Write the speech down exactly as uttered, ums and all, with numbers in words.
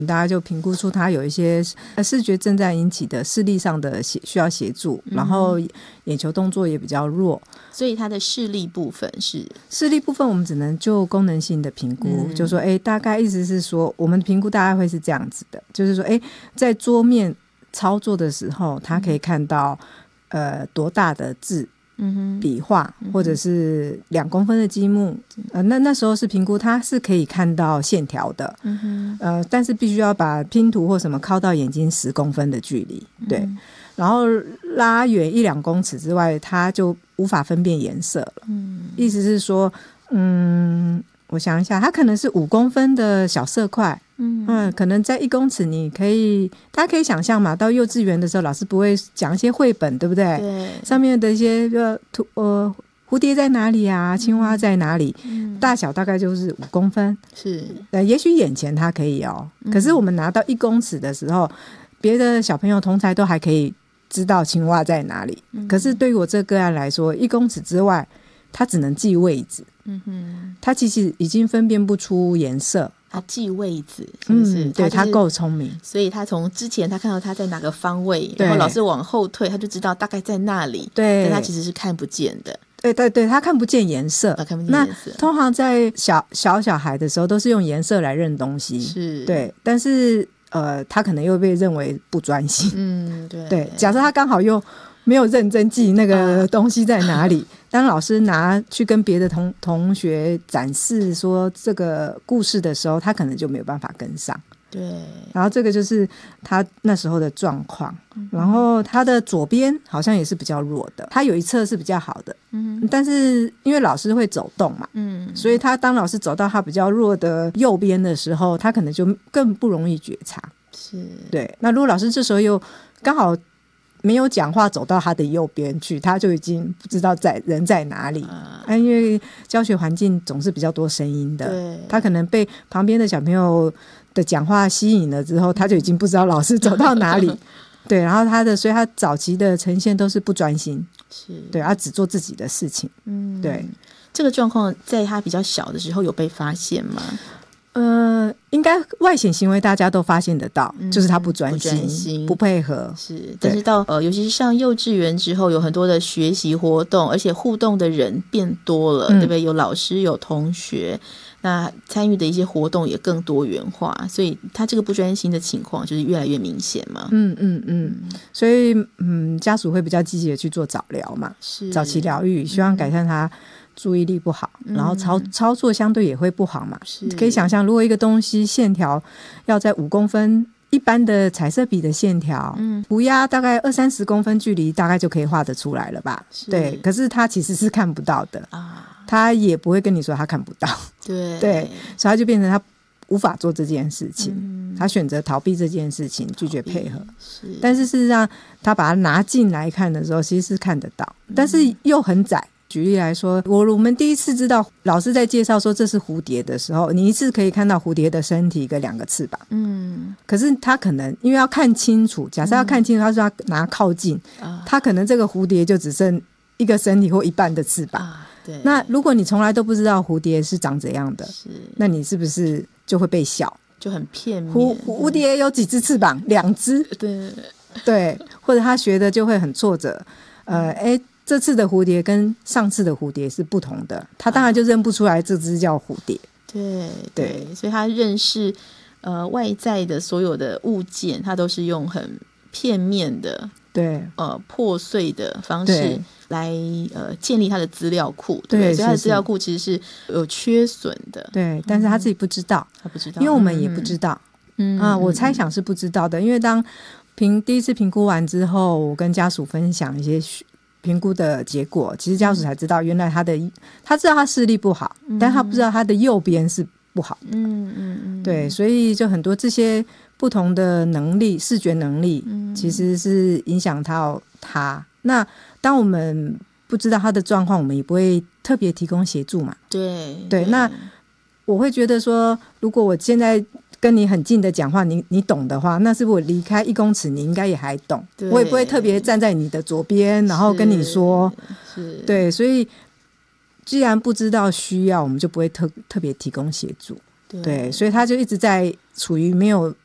大家就评估出他有一些视觉正在引起的视力上的需要协助，然后眼球动作也比较弱， 所以他的视力部分是视力部分我们只能就功能性的评估、嗯、就说哎，大概意思是说我们评估大概会是这样子的，就是说哎，在桌面操作的时候他可以看到、嗯、呃多大的字笔画或者是两公分的积木、呃、那那时候是评估它是可以看到线条的、嗯呃、但是必须要把拼图或什么靠到眼睛十公分的距离，对、嗯、然后拉远一两公尺之外它就无法分辨颜色了、嗯、意思是说嗯，我想一下，它可能是五公分的小色块，嗯, 嗯，可能在一公尺你可以大家可以想象嘛，到幼稚园的时候老师不会讲一些绘本对不对？对，上面的一些图呃蝴蝶在哪里啊，青蛙在哪里、嗯、大小大概就是五公分，是呃，也许眼前它可以哦、嗯、可是我们拿到一公尺的时候别的小朋友同侪都还可以知道青蛙在哪里、嗯、可是对于我这个个案来说一公尺之外他只能记位置，嗯哼，他其实已经分辨不出颜色， 他记位置是不是、 嗯、对， 他他够聪明， 所以他从之前他看到他在哪个方位，然后老师往后退他就知道大概在那里，对，但他其实是看不见的， 对对对，他看不见颜色、啊、看不见颜色。那通常在小小小孩的时候都是用颜色来认东西，是，对，但是呃，他可能又被认为不专心，嗯，对对，假设他刚好又没有认真记那个东西在哪里、啊、当老师拿去跟别的 同, 同学展示说这个故事的时候他可能就没有办法跟上，对，然后这个就是他那时候的状况、嗯、然后他的左边好像也是比较弱的，他有一侧是比较好的、嗯、但是因为老师会走动嘛、嗯、所以他当老师走到他比较弱的右边的时候他可能就更不容易觉察，是，对，那如果老师这时候又刚好没有讲话走到他的右边去，他就已经不知道在人在哪里、啊、因为教学环境总是比较多声音的，他可能被旁边的小朋友的讲话吸引了之后他就已经不知道老师走到哪里对，然后他的所以他早期的呈现都是不专心，是，对，他只做自己的事情，嗯，对， 这个状况在他比较小的时候有被发现吗？ 呃，应该外显行为大家都发现得到、嗯、就是他不专心, 不, 专心不配合， 是，但是到呃，尤其是上幼稚园之后有很多的学习活动，而且互动的人变多了、嗯、对不对？有老师有同学，那参与的一些活动也更多元化，所以他这个不专心的情况就是越来越明显嘛。 嗯嗯嗯，所以嗯，家属会比较积极的去做早疗嘛，是早期疗愈，希望改善他注意力不好、嗯、然后 操, 操作相对也会不好嘛，可以想象如果一个东西线条要在五公分，一般的彩色笔的线条涂鸦、嗯、大概二三十公分距离大概就可以画得出来了吧，对，可是他其实是看不到的、啊、他也不会跟你说他看不到，对对，所以他就变成他无法做这件事情、嗯、他选择逃避这件事情，拒绝配合，是，但是事实上他把它拿进来看的时候其实是看得到、嗯、但是又很窄。举例来说，我我们第一次知道老师在介绍说这是蝴蝶的时候，你一次可以看到蝴蝶的身体跟两个翅膀，嗯，可是他可能因为要看清楚，假设要看清楚、嗯、他说他拿靠近、啊、他可能这个蝴蝶就只剩一个身体或一半的翅膀、啊、对，那如果你从来都不知道蝴蝶是长怎样的，是，那你是不是就会被笑， 就很片面， 蝴, 蝴蝶有几只翅膀？两只，对对，或者他学的就会很挫折，呃，哎、嗯，这次的蝴蝶跟上次的蝴蝶是不同的，他当然就认不出来这只叫蝴蝶、啊、对对, 对，所以他认识呃外在的所有的物件他都是用很片面的，对，呃破碎的方式来呃建立他的资料库， 对, 对，所以他的资料库其实是有缺损的， 对，但是他自己不知道、嗯、他不知道，因为我们也不知道，嗯啊，我猜想是不知道的，因为当评第一次评估完之后，我跟家属分享一些评估的结果，其实家属才知道原来他的他知道他视力不好、嗯、但他不知道他的右边是不好的，嗯嗯嗯，对，所以就很多这些不同的能力，视觉能力、嗯、其实是影响到他，那当我们不知道他的状况，我们也不会特别提供协助嘛，对 对, 对，那我会觉得说如果我现在跟你很近的讲话，你你懂的话，那是不是我离开一公尺你应该也还懂，我也不会特别站在你的左边然后跟你说，是，对，所以既然不知道需要，我们就不会特特别提供协助， 对, 对，所以他就一直在处于没有